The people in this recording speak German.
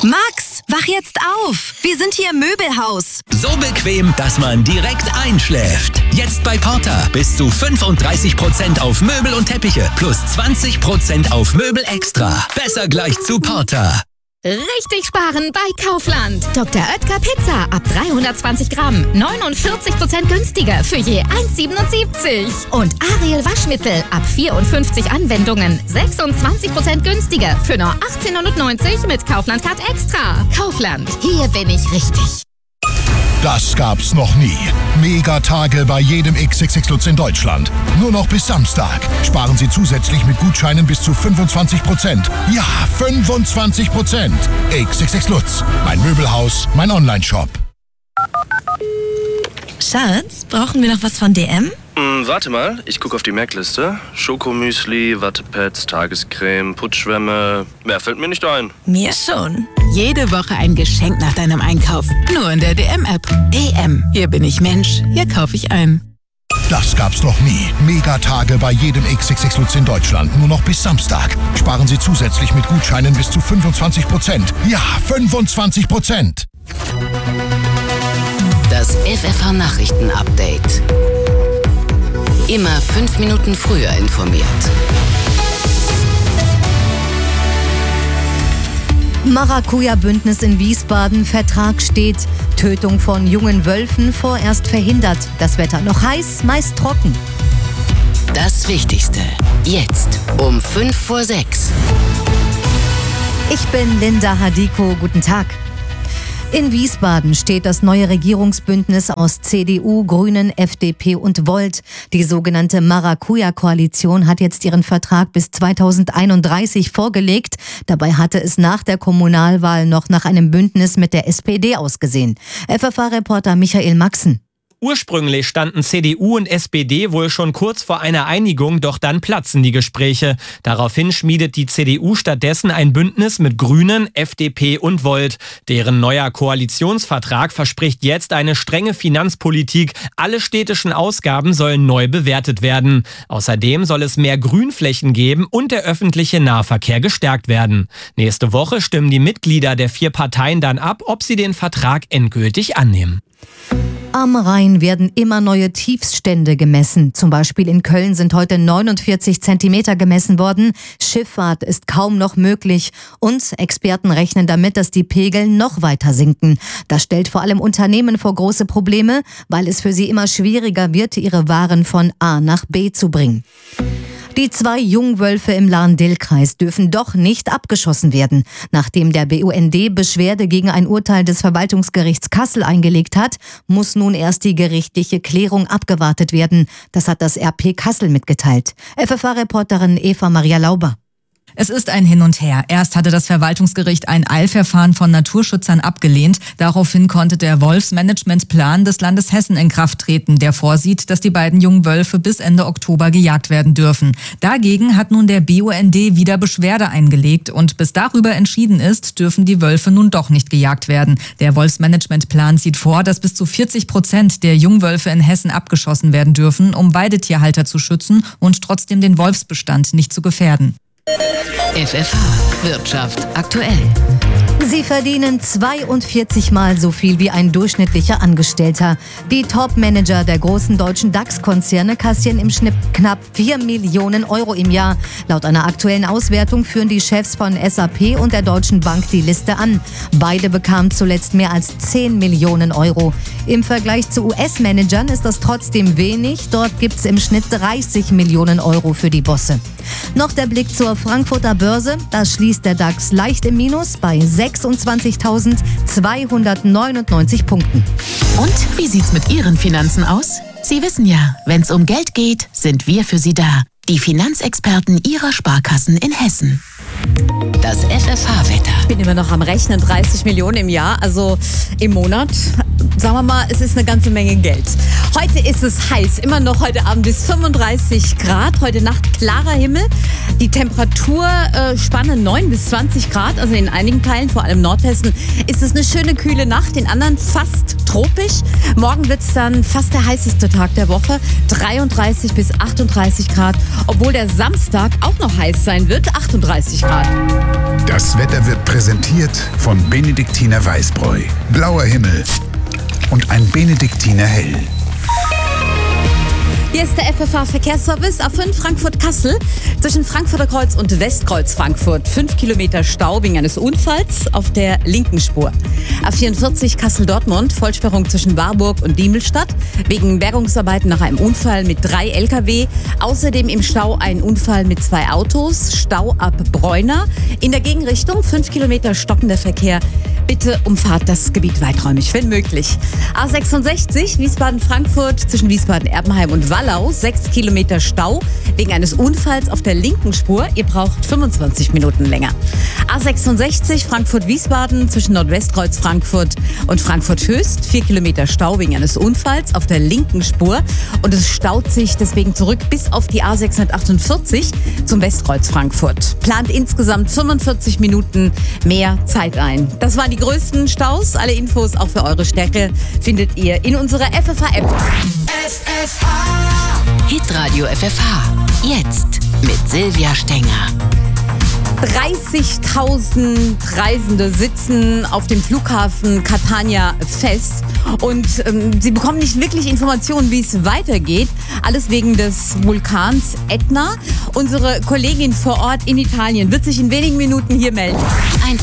Max, wach jetzt auf! Wir sind hier im Möbelhaus. So bequem, dass man direkt einschläft. Jetzt bei Porter bis zu 35% auf Möbel und Teppiche plus 20% auf Möbel extra. Besser gleich zu Porter. Richtig sparen bei Kaufland. Dr. Oetker Pizza ab 320 Gramm. 49% günstiger für je 1,77. Und Ariel Waschmittel ab 54 Anwendungen. 26% günstiger für nur 18,90 mit Kaufland Card Extra. Kaufland, hier bin ich richtig. Das gab's noch nie. Megatage bei jedem XXX Lutz in Deutschland. Nur noch bis Samstag. Sparen Sie zusätzlich mit Gutscheinen bis zu 25%. Ja, 25%. XXX Lutz. Mein Möbelhaus, mein Onlineshop. Schatz, brauchen wir noch was von DM? Warte mal, ich gucke auf die Merkliste. Schokomüsli, Wattepads, Tagescreme, Putzschwämme. Mehr fällt mir nicht ein. Mir schon. Jede Woche ein Geschenk nach deinem Einkauf. Nur in der DM-App. DM. Hier bin ich Mensch. Hier kaufe ich ein. Das gab's noch nie. Megatage bei jedem XXX Lutz in Deutschland. Nur noch bis Samstag. Sparen Sie zusätzlich mit Gutscheinen bis zu 25%. Ja, 25%. Das FFH-Nachrichten-Update. Immer 5 Minuten früher informiert. Maracuja-Bündnis in Wiesbaden. Vertrag steht. Tötung von jungen Wölfen vorerst verhindert. Das Wetter noch heiß, meist trocken. Das Wichtigste. Jetzt um 5:06. Ich bin Linda Hadiko. Guten Tag. In Wiesbaden steht das neue Regierungsbündnis aus CDU, Grünen, FDP und Volt. Die sogenannte Maracuja-Koalition hat jetzt ihren Vertrag bis 2031 vorgelegt. Dabei hatte es nach der Kommunalwahl noch nach einem Bündnis mit der SPD ausgesehen. FFH-Reporter Michael Maxen. Ursprünglich standen CDU und SPD wohl schon kurz vor einer Einigung, doch dann platzen die Gespräche. Daraufhin schmiedet die CDU stattdessen ein Bündnis mit Grünen, FDP und Volt. Deren neuer Koalitionsvertrag verspricht jetzt eine strenge Finanzpolitik. Alle städtischen Ausgaben sollen neu bewertet werden. Außerdem soll es mehr Grünflächen geben und der öffentliche Nahverkehr gestärkt werden. Nächste Woche stimmen die Mitglieder der 4 Parteien dann ab, ob sie den Vertrag endgültig annehmen. Am Rhein werden immer neue Tiefststände gemessen. Zum Beispiel in Köln sind heute 49 Zentimeter gemessen worden. Schifffahrt ist kaum noch möglich. Und Experten rechnen damit, dass die Pegel noch weiter sinken. Das stellt vor allem Unternehmen vor große Probleme, weil es für sie immer schwieriger wird, ihre Waren von A nach B zu bringen. Die 2 Jungwölfe im Lahn-Dill-Kreis dürfen doch nicht abgeschossen werden. Nachdem der BUND Beschwerde gegen ein Urteil des Verwaltungsgerichts Kassel eingelegt hat, muss nun erst die gerichtliche Klärung abgewartet werden. Das hat das RP Kassel mitgeteilt. FFH-Reporterin Eva Maria Lauber. Es ist ein Hin und Her. Erst hatte das Verwaltungsgericht ein Eilverfahren von Naturschützern abgelehnt. Daraufhin konnte der Wolfsmanagementplan des Landes Hessen in Kraft treten, der vorsieht, dass die beiden jungen Wölfe bis Ende Oktober gejagt werden dürfen. Dagegen hat nun der BUND wieder Beschwerde eingelegt und bis darüber entschieden ist, dürfen die Wölfe nun doch nicht gejagt werden. Der Wolfsmanagementplan sieht vor, dass bis zu 40% der Jungwölfe in Hessen abgeschossen werden dürfen, um Weidetierhalter zu schützen und trotzdem den Wolfsbestand nicht zu gefährden. FFH Wirtschaft aktuell. Sie verdienen 42 Mal so viel wie ein durchschnittlicher Angestellter. Die Top-Manager der großen deutschen DAX-Konzerne kassieren im Schnitt knapp 4 Millionen Euro im Jahr. Laut einer aktuellen Auswertung führen die Chefs von SAP und der Deutschen Bank die Liste an. Beide bekamen zuletzt mehr als 10 Millionen Euro. Im Vergleich zu US-Managern ist das trotzdem wenig. Dort gibt es im Schnitt 30 Millionen Euro für die Bosse. Noch der Blick zur Frankfurter Börse. Da schließt der DAX leicht im Minus bei 26.299 Punkten. Und wie sieht's mit Ihren Finanzen aus? Sie wissen ja, wenn's um Geld geht, sind wir für Sie da. Die Finanzexperten Ihrer Sparkassen in Hessen. Das FFH-Wetter. Ich bin immer noch am Rechnen, 30 Millionen im Jahr, also im Monat. Sagen wir mal, es ist eine ganze Menge Geld. Heute ist es heiß, immer noch heute Abend bis 35 Grad. Heute Nacht klarer Himmel. Die Temperaturspanne 9 bis 20 Grad, also in einigen Teilen, vor allem Nordhessen, ist es eine schöne kühle Nacht, in anderen fast tropisch. Morgen wird es dann fast der heißeste Tag der Woche, 33 bis 38 Grad, obwohl der Samstag auch noch heiß sein wird, 38 35 Grad. Das Wetter wird präsentiert von Benediktiner Weißbräu. Blauer Himmel und ein Benediktiner Hell. Hier ist der FFH-Verkehrsservice A5 Frankfurt-Kassel. Zwischen Frankfurter Kreuz und Westkreuz Frankfurt 5 Kilometer Stau wegen eines Unfalls auf der linken Spur. A44 Kassel-Dortmund, Vollsperrung zwischen Warburg und Diemelstadt wegen Bergungsarbeiten nach einem Unfall mit 3 Lkw. Außerdem im Stau ein Unfall mit 2 Autos. Stau ab Bräuner. In der Gegenrichtung 5 Kilometer stockender Verkehr. Bitte umfahrt das Gebiet weiträumig, wenn möglich. A66 Wiesbaden-Frankfurt zwischen Wiesbaden-Erbenheim und Wallau 6 Kilometer Stau wegen eines Unfalls auf der linken Spur. Ihr braucht 25 Minuten länger. A66 Frankfurt-Wiesbaden zwischen Nordwestkreuz Frankfurt und Frankfurt-Höchst 4 Kilometer Stau wegen eines Unfalls auf der linken Spur. Und es staut sich deswegen zurück bis auf die A648 zum Westkreuz Frankfurt. Plant insgesamt 45 Minuten mehr Zeit ein. Das waren die größten Staus. Alle Infos auch für eure Strecke findet ihr in unserer FFH-App. Hitradio FFH. Jetzt mit Silvia Stenger. 30.000 Reisende sitzen auf dem Flughafen Catania fest und sie bekommen nicht wirklich Informationen, wie es weitergeht. Alles wegen des Vulkans Etna. Unsere Kollegin vor Ort in Italien wird sich in wenigen Minuten hier melden. Ein